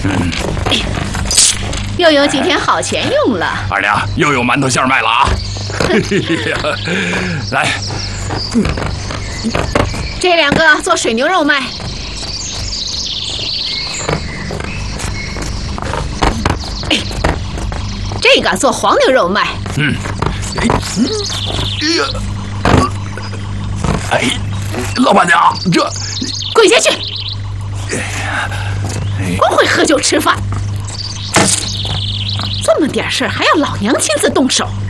又有几天好钱用了。 二娘又有馒头馅卖了啊！来， 这2个做水牛肉卖。这个做黄牛肉卖。 老板娘，这跪下去！光会喝酒吃饭，这么点事儿还要老娘亲自动手。